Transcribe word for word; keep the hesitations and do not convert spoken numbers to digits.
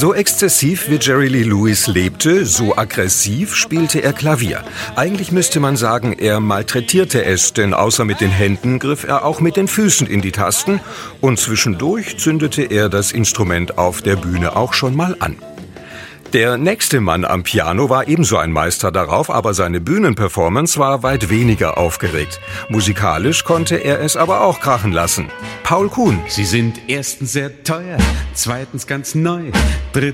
So exzessiv wie Jerry Lee Lewis lebte, so aggressiv spielte er Klavier. Eigentlich müsste man sagen, er malträtierte es, denn außer mit den Händen griff er auch mit den Füßen in die Tasten und zwischendurch zündete er das Instrument auf der Bühne auch schon mal an. Der nächste Mann am Piano war ebenso ein Meister darauf, aber seine Bühnenperformance war weit weniger aufgeregt. Musikalisch konnte er es aber auch krachen lassen. Paul Kuhn. Sie sind erstens sehr teuer, zweitens ganz neu, drittens